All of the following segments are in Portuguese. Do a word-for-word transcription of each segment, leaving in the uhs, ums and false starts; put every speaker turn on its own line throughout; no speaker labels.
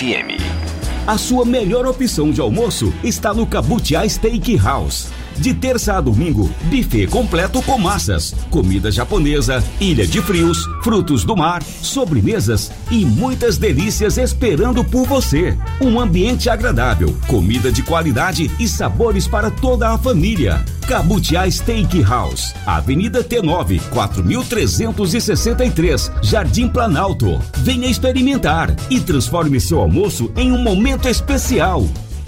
F M.
A sua melhor opção de almoço está no Cabutiá Steakhouse. De terça a domingo, buffet completo com massas, comida japonesa, ilha de frios, frutos do mar, sobremesas e muitas delícias esperando por você. Um ambiente agradável, comida de qualidade e sabores para toda a família. Cabutiá Steakhouse, Avenida T nove, quatro mil trezentos e sessenta e três, Jardim Planalto. Venha experimentar e transforme seu almoço em um momento especial.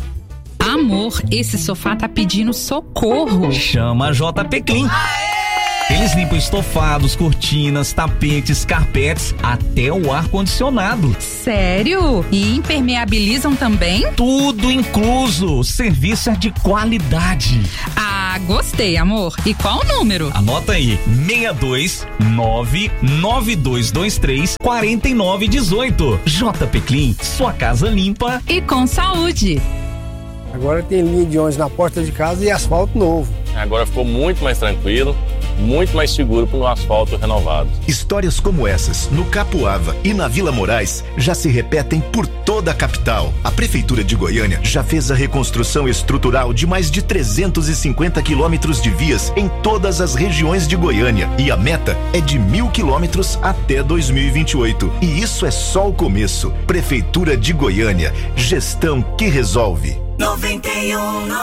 Amor, esse sofá tá pedindo socorro.
Chama a J P Clean. Eles limpam estofados, cortinas, tapetes, carpetes, até o ar-condicionado.
Sério? E impermeabilizam também?
Tudo incluso. Serviço é de qualidade.
Ah, gostei, amor. E qual o número?
Anota aí, seis dois nove nove dois dois três quatro nove um oito. J P Clean, sua casa limpa
e com saúde.
Agora tem linha de ônibus na porta de casa e asfalto novo.
Agora ficou muito mais tranquilo, muito mais seguro para o asfalto renovado.
Histórias como essas, no Capuava e na Vila Moraes, já se repetem por toda a capital. A Prefeitura de Goiânia já fez a reconstrução estrutural de mais de trezentos e cinquenta quilômetros de vias em todas as regiões de Goiânia. E a meta é de mil quilômetros até dois mil e vinte e oito. E isso é só o começo. Prefeitura de Goiânia, gestão que resolve.
noventa e um ponto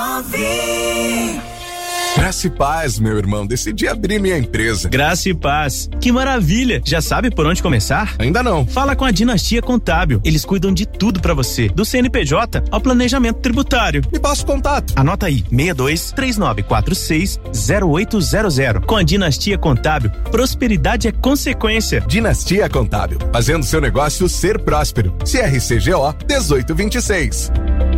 nove.
Graça e paz, meu irmão, decidi abrir minha empresa.
Graça e paz, que maravilha! Já sabe por onde começar?
Ainda não.
Fala com a Dinastia Contábil, eles cuidam de tudo pra você, do C N P J ao planejamento tributário.
Me passa o contato.
Anota aí, seis dois três nove quatro seis zero oito zero zero. Com a Dinastia Contábil, prosperidade é consequência.
Dinastia Contábil, fazendo seu negócio ser próspero. C R C G O dezoito vinte e seis.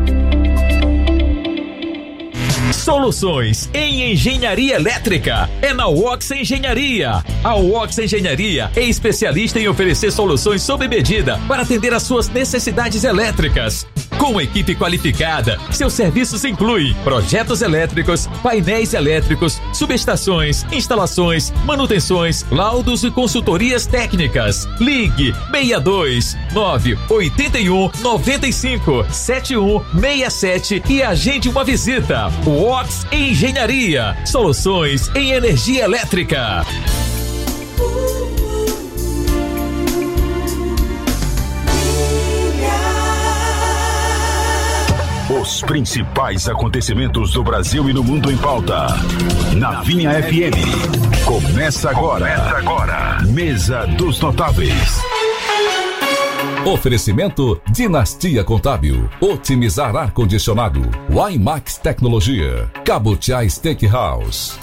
Soluções em engenharia elétrica é na Wox Engenharia. A Wox Engenharia é especialista em oferecer soluções sob medida para atender às suas necessidades elétricas. Com equipe qualificada, seus serviços incluem projetos elétricos, painéis elétricos, subestações, instalações, manutenções, laudos e consultorias técnicas. Ligue seis dois nove oito um nove cinco sete um seis sete e agende uma visita. Wox Engenharia, soluções em energia elétrica.
Os principais acontecimentos do Brasil e no mundo em pauta. Na Vinha F M. Começa agora. Começa agora. Mesa dos Notáveis.
Oferecimento Dinastia Contábil, otimizar ar-condicionado, Wimax Tecnologia, Cabutiá Steakhouse.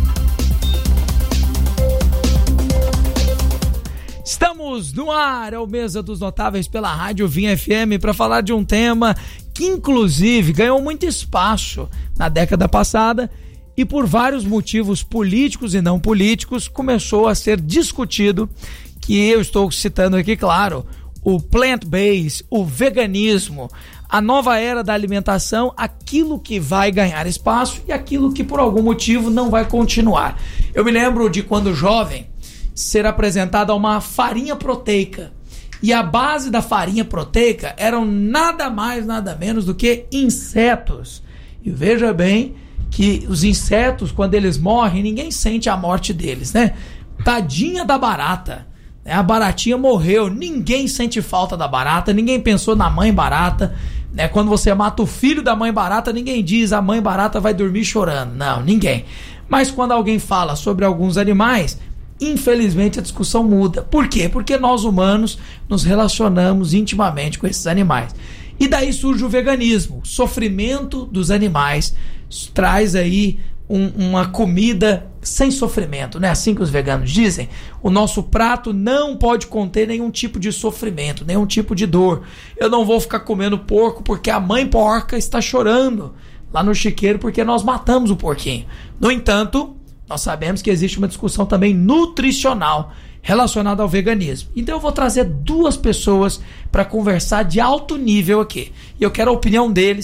Estamos no ar, é o Mesa dos Notáveis pela Rádio Vinha F M para falar de um tema que inclusive ganhou muito espaço na década passada e por vários motivos políticos e não políticos começou a ser discutido, que eu estou citando aqui, claro, o plant-based, o veganismo, a nova era da alimentação, aquilo que vai ganhar espaço e aquilo que por algum motivo não vai continuar. Eu me lembro de quando jovem ser apresentada uma farinha proteica e a base da farinha proteica eram nada mais, nada menos do que insetos. E veja bem que os insetos, quando eles morrem, ninguém sente a morte deles, né? Tadinha da barata. A baratinha morreu, ninguém sente falta da barata, ninguém pensou na mãe barata, né? Quando você mata o filho da mãe barata, ninguém diz a mãe barata vai dormir chorando, não, ninguém. Mas quando alguém fala sobre alguns animais, infelizmente a discussão muda. Por quê? Porque nós humanos nos relacionamos intimamente com esses animais. E daí surge o veganismo, o sofrimento dos animais traz aí um, uma comida sem sofrimento, né? Assim que os veganos dizem, o nosso prato não pode conter nenhum tipo de sofrimento, nenhum tipo de dor. Eu não vou ficar comendo porco porque a mãe porca está chorando lá no chiqueiro porque nós matamos o porquinho. No entanto, nós sabemos que existe uma discussão também nutricional relacionada ao veganismo. Então eu vou trazer duas pessoas para conversar de alto nível aqui. E eu quero a opinião deles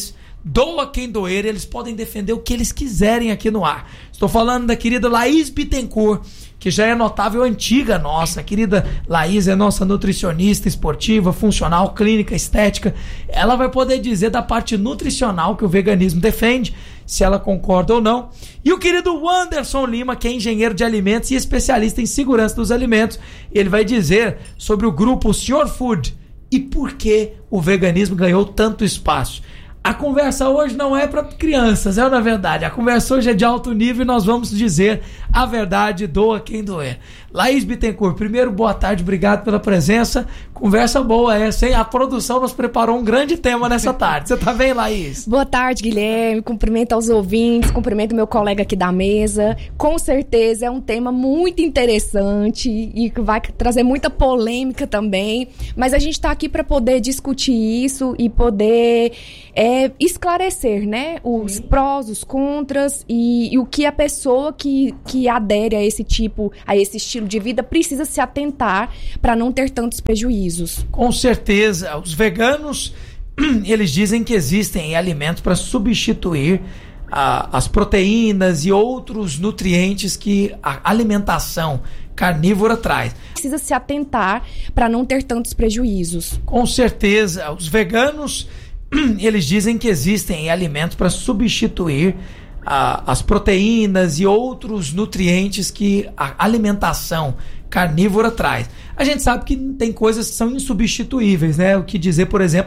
doa quem doer, eles podem defender o que eles quiserem aqui no ar. Estou falando da querida Laís Bittencourt, que já é notável antiga nossa. A querida Laís é nossa nutricionista esportiva, funcional, clínica, estética. Ela vai poder dizer da parte nutricional que o veganismo defende, se ela concorda ou não. E o querido Anderson Lima, que é engenheiro de alimentos e especialista em segurança dos alimentos. Ele vai dizer sobre o grupo senhor Food e por que o veganismo ganhou tanto espaço. A conversa hoje não é para crianças, é na verdade. A conversa hoje é de alto nível e nós vamos dizer a verdade, doa quem doer. Laís Bittencourt, primeiro, boa tarde, obrigado pela presença. Conversa boa essa, hein? A produção nos preparou um grande tema nessa tarde. Você tá bem, Laís?
Boa tarde, Guilherme. Cumprimento aos ouvintes, cumprimento meu colega aqui da mesa. Com certeza é um tema muito interessante e que vai trazer muita polêmica também. Mas a gente tá aqui para poder discutir isso e poder é, esclarecer, né? Os Sim. prós, os contras e, e o que a pessoa que, que adere a esse tipo, a esse estilo de vida precisa se atentar para não ter tantos prejuízos.
Com certeza. Os veganos, eles dizem que existem alimentos para substituir a, as proteínas e outros nutrientes que a alimentação carnívora traz.
Precisa se atentar para não ter tantos prejuízos.
Com certeza. Os veganos, eles dizem que existem alimentos para substituir A, as proteínas e outros nutrientes que a alimentação carnívora traz. A gente sabe que tem coisas que são insubstituíveis, né? O que dizer, por exemplo,